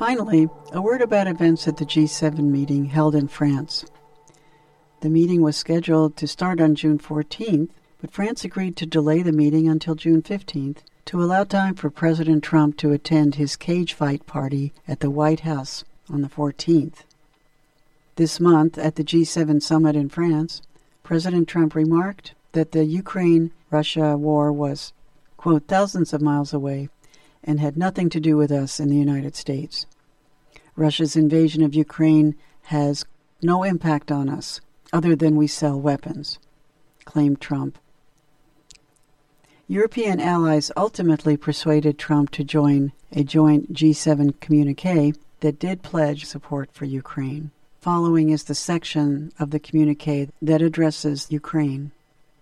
Finally, a word about events at the G7 meeting held in France. The meeting was scheduled to start on June 14th, but France agreed to delay the meeting until June 15th to allow time for President Trump to attend his cage fight party at the White House on the 14th. This month, at the G7 summit in France, President Trump remarked that the Ukraine-Russia war was, quote, thousands of miles away and had nothing to do with us in the United States. Russia's invasion of Ukraine has no impact on us other than we sell weapons, claimed Trump. European allies ultimately persuaded Trump to join a joint G7 communique that did pledge support for Ukraine. Following is the section of the communique that addresses Ukraine.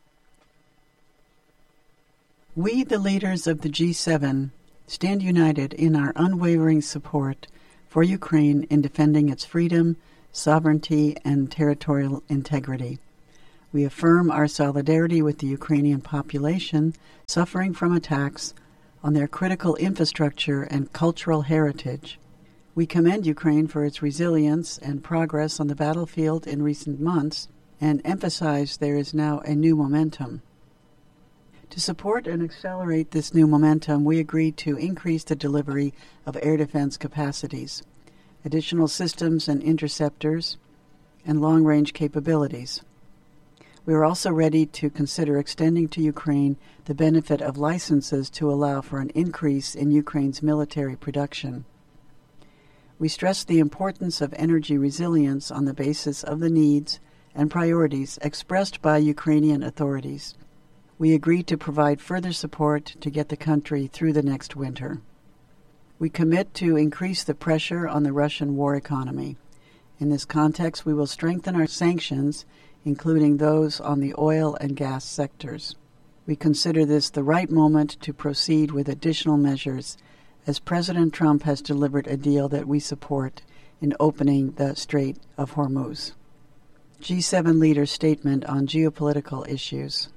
We, the leaders of the G7, stand united in our unwavering support for Ukraine in defending its freedom, sovereignty, and territorial integrity. We affirm our solidarity with the Ukrainian population suffering from attacks on their critical infrastructure and cultural heritage. We commend Ukraine for its resilience and progress on the battlefield in recent months and emphasize there is now a new momentum. To support and accelerate this new momentum, we agreed to increase the delivery of air defense capacities, additional systems and interceptors, and long-range capabilities. We are also ready to consider extending to Ukraine the benefit of licenses to allow for an increase in Ukraine's military production. We stress the importance of energy resilience on the basis of the needs and priorities expressed by Ukrainian authorities. We agreed to provide further support to get the country through the next winter. We commit to increase the pressure on the Russian war economy. In this context, we will strengthen our sanctions, including those on the oil and gas sectors. We consider this the right moment to proceed with additional measures, as President Trump has delivered a deal that we support in opening the Strait of Hormuz. G7 leaders' statement on geopolitical issues.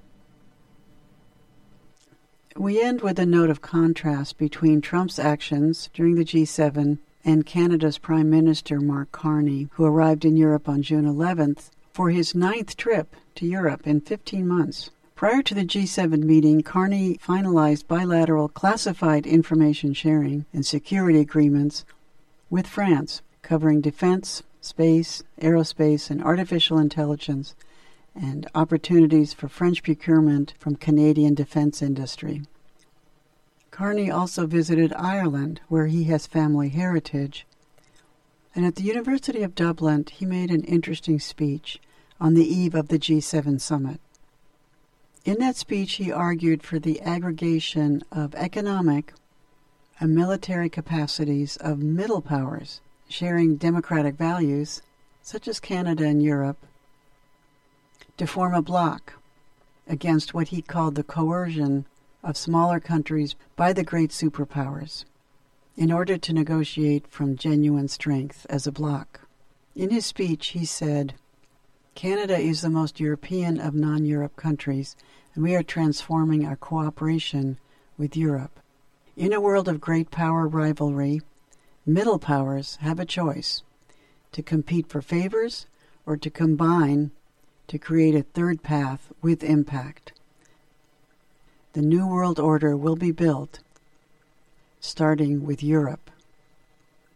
We end with a note of contrast between Trump's actions during the G7 and Canada's Prime Minister Mark Carney, who arrived in Europe on June 11th for his 9th trip to Europe in 15 months. Prior to the G7 meeting, Carney finalized bilateral classified information sharing and security agreements with France, covering defense, space, aerospace, and artificial intelligence, and opportunities for French procurement from Canadian defense industry. Carney also visited Ireland, where he has family heritage, and at the University of Dublin he made an interesting speech on the eve of the G7 summit. In that speech he argued for the aggregation of economic and military capacities of middle powers, sharing democratic values, such as Canada and Europe, to form a bloc against what he called the coercion of smaller countries by the great superpowers, in order to negotiate from genuine strength as a bloc. In his speech, he said, "Canada is the most European of non-Europe countries, and we are transforming our cooperation with Europe. In a world of great power rivalry, middle powers have a choice: to compete for favors or to combine to create a third path with impact. The New World Order will be built, starting with Europe."